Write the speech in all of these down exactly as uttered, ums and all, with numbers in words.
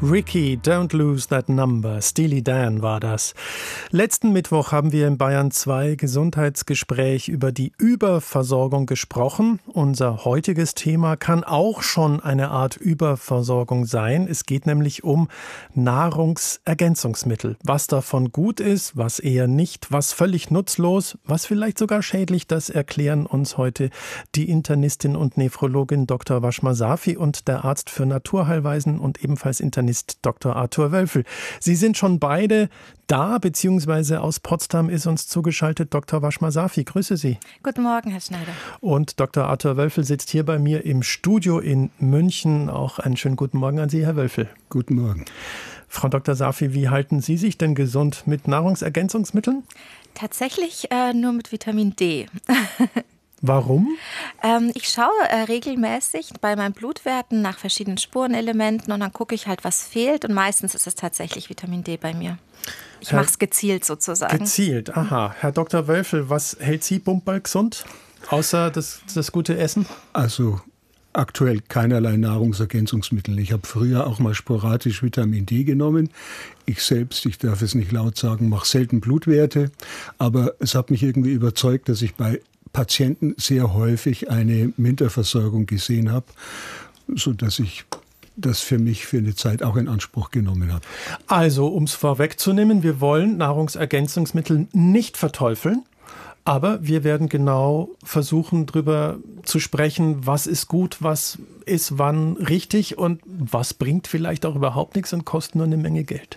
Ricky, don't lose that number. Steely Dan war das. Letzten Mittwoch haben wir in Bayern zwei Gesundheitsgespräch über die Überversorgung gesprochen. Unser heutiges Thema kann auch schon eine Art Überversorgung sein. Es geht nämlich um Nahrungsergänzungsmittel. Was davon gut ist, was eher nicht, was völlig nutzlos, was vielleicht sogar schädlich, das erklären uns heute die Internistin und Nephrologin Doktor Washma Safi und der Arzt für Naturheilweisen und ebenfalls Internist Doktor Arthur Wölfel. Sie sind schon beide da, beziehungsweise aus Potsdam ist uns zugeschaltet Doktor Washma Safi. Grüße Sie. Guten Morgen, Herr Schneider. Und Doktor Arthur Wölfel sitzt hier bei mir im Studio in München. Auch einen schönen guten Morgen an Sie, Herr Wölfel. Guten Morgen. Frau Doktor Safi, wie halten Sie sich denn gesund mit Nahrungsergänzungsmitteln? Tatsächlich äh, nur mit Vitamin D. Warum? Ähm, ich schaue äh, regelmäßig bei meinen Blutwerten nach verschiedenen Spurenelementen und dann gucke ich halt, was fehlt. Und meistens ist es tatsächlich Vitamin D bei mir. Ich mache es gezielt sozusagen. Gezielt, aha. Herr Doktor Wölfel, was hält Sie bummbalg gesund? Außer das, das gute Essen? Also aktuell keinerlei Nahrungsergänzungsmittel. Ich habe früher auch mal sporadisch Vitamin D genommen. Ich selbst, ich darf es nicht laut sagen, mache selten Blutwerte. Aber es hat mich irgendwie überzeugt, dass ich bei Patienten sehr häufig eine Minderversorgung gesehen habe, sodass ich das für mich für eine Zeit auch in Anspruch genommen habe. Also, um es vorwegzunehmen, wir wollen Nahrungsergänzungsmittel nicht verteufeln, aber wir werden genau versuchen, darüber zu sprechen, was ist gut, was ist wann richtig und was bringt vielleicht auch überhaupt nichts und kostet nur eine Menge Geld.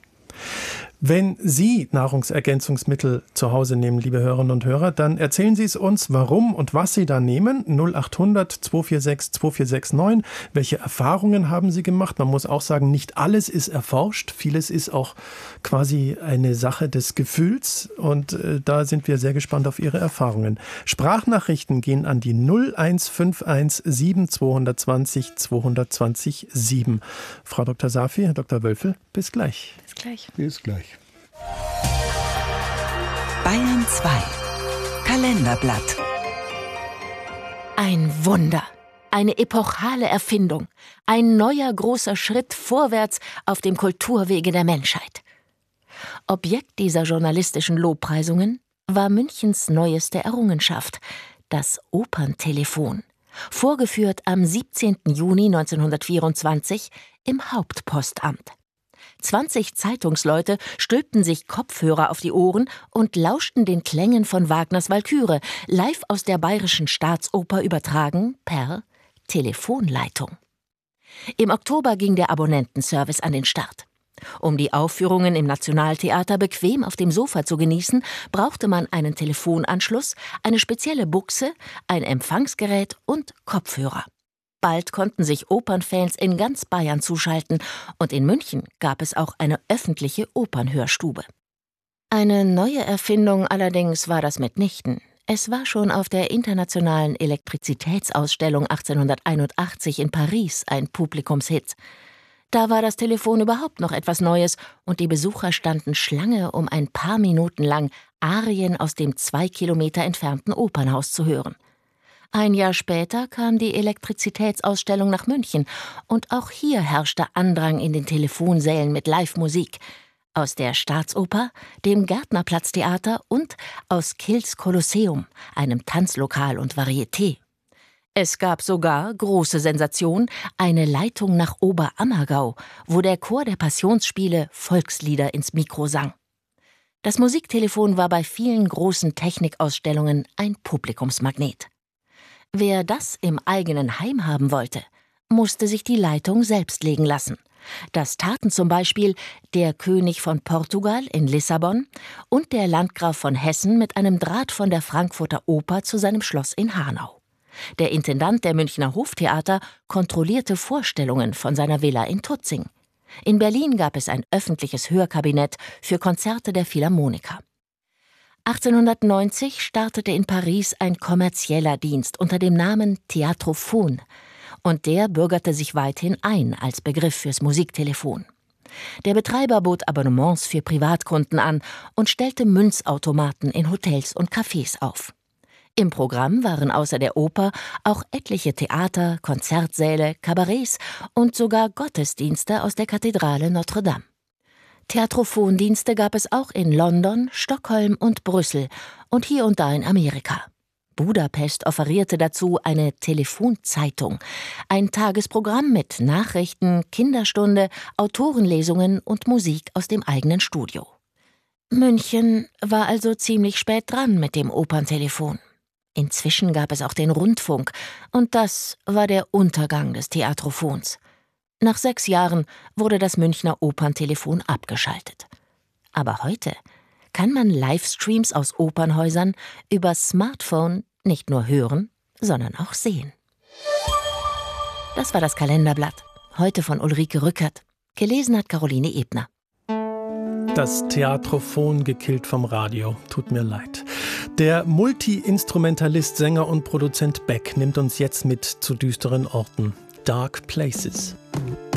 Wenn Sie Nahrungsergänzungsmittel zu Hause nehmen, liebe Hörerinnen und Hörer, dann erzählen Sie es uns, warum und was Sie da nehmen. null acht hundert zwei vier sechs zwei vier sechs neun. Welche Erfahrungen haben Sie gemacht? Man muss auch sagen, nicht alles ist erforscht. Vieles ist auch quasi eine Sache des Gefühls. Und äh, da sind wir sehr gespannt auf Ihre Erfahrungen. Sprachnachrichten gehen an die null eins fünf eins sieben zwei zwei null zwei zwei null sieben. Frau Doktor Safi, Herr Doktor Wölfel, bis gleich. Bis gleich. Bis gleich. Bayern zwei. Kalenderblatt. Ein Wunder, eine epochale Erfindung, ein neuer großer Schritt vorwärts auf dem Kulturwege der Menschheit. Objekt dieser journalistischen Lobpreisungen war Münchens neueste Errungenschaft, das Operntelefon, vorgeführt am siebzehnten Juni neunzehnhundertvierundzwanzig im Hauptpostamt. zwanzig Zeitungsleute stülpten sich Kopfhörer auf die Ohren und lauschten den Klängen von Wagners Walküre, live aus der Bayerischen Staatsoper übertragen per Telefonleitung. Im Oktober ging der Abonnentenservice an den Start. Um die Aufführungen im Nationaltheater bequem auf dem Sofa zu genießen, brauchte man einen Telefonanschluss, eine spezielle Buchse, ein Empfangsgerät und Kopfhörer. Bald konnten sich Opernfans in ganz Bayern zuschalten und in München gab es auch eine öffentliche Opernhörstube. Eine neue Erfindung allerdings war das mitnichten. Es war schon auf der internationalen Elektrizitätsausstellung achtzehnhunderteinundachtzig in Paris ein Publikumshit. Da war das Telefon überhaupt noch etwas Neues und die Besucher standen Schlange, um ein paar Minuten lang Arien aus dem zwei Kilometer entfernten Opernhaus zu hören. Ein Jahr später kam die Elektrizitätsausstellung nach München und auch hier herrschte Andrang in den Telefonsälen mit Live-Musik. Aus der Staatsoper, dem Gärtnerplatztheater und aus Kills Kolosseum, einem Tanzlokal und Varieté. Es gab sogar, große Sensation, eine Leitung nach Oberammergau, wo der Chor der Passionsspiele Volkslieder ins Mikro sang. Das Musiktelefon war bei vielen großen Technikausstellungen ein Publikumsmagnet. Wer das im eigenen Heim haben wollte, musste sich die Leitung selbst legen lassen. Das taten zum Beispiel der König von Portugal in Lissabon und der Landgraf von Hessen mit einem Draht von der Frankfurter Oper zu seinem Schloss in Hanau. Der Intendant der Münchner Hoftheater kontrollierte Vorstellungen von seiner Villa in Tutzing. In Berlin gab es ein öffentliches Hörkabinett für Konzerte der Philharmoniker. achtzehnhundertneunzig startete in Paris ein kommerzieller Dienst unter dem Namen Theatrophon und der bürgerte sich weithin ein als Begriff fürs Musiktelefon. Der Betreiber bot Abonnements für Privatkunden an und stellte Münzautomaten in Hotels und Cafés auf. Im Programm waren außer der Oper auch etliche Theater, Konzertsäle, Kabarets und sogar Gottesdienste aus der Kathedrale Notre Dame. Theatrophondienste gab es auch in London, Stockholm und Brüssel und hier und da in Amerika. Budapest offerierte dazu eine Telefonzeitung, ein Tagesprogramm mit Nachrichten, Kinderstunde, Autorenlesungen und Musik aus dem eigenen Studio. München war also ziemlich spät dran mit dem Operntelefon. Inzwischen gab es auch den Rundfunk, und das war der Untergang des Theatrophons. Nach sechs Jahren wurde das Münchner Operntelefon abgeschaltet. Aber heute kann man Livestreams aus Opernhäusern über Smartphone nicht nur hören, sondern auch sehen. Das war das Kalenderblatt, heute von Ulrike Rückert. Gelesen hat Caroline Ebner. Das Theatrophon gekillt vom Radio. Tut mir leid. Der Multi-Instrumentalist, Sänger und Produzent Beck nimmt uns jetzt mit zu düsteren Orten. Dark Places.